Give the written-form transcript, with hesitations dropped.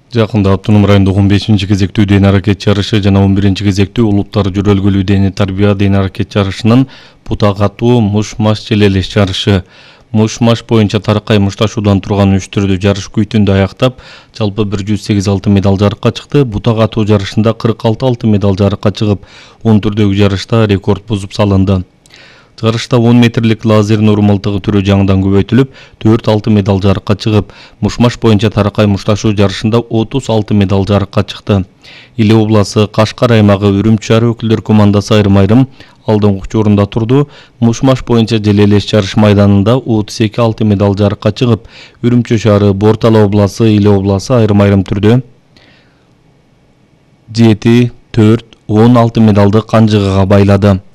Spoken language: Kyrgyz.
Жакында автоном райондо 15-кезектүү ден аракет жарышы жана 11-кезектүү улуттар жүрөлгүлүү дене тарбия ден аракет жарышынын бутак атуу муш-маш желелеш жарышы. Муш-маш боюнча таракай мушташуудан турган 3 түрдүү жарыш күйтүндө аяктап, жалпы 108 алтын медаль жарыкка чыкты. Бутак атуу жарышында 46 алтын медаль жарыкка чыгып, 10 түрдөгү жарышта рекорд бузуп салынды. Жарышта 10 метрлик лазер нормалдыгы түрү жаңыдан көбөйтүлүп, 4 алтын медаль жарыкка чыгып, муш-маш боюнча таракай мушташуу жарышында 30 алтын медаль жарыкка чыкты. Иле обласы, Кашкар аймагы, Үрүмчү шаары өкүлдөр командасы айрым-айрым алдыңкы учурунда турду. Муш-маш боюнча желелеш жарыш майданында 32 алтын медаль жарыкка чыгып, Үрүмчү шаары, Бортала обласы, Иле обласы айрым-айрым түрдө 7, 4, 10 алтын медалды канжыгага байлады.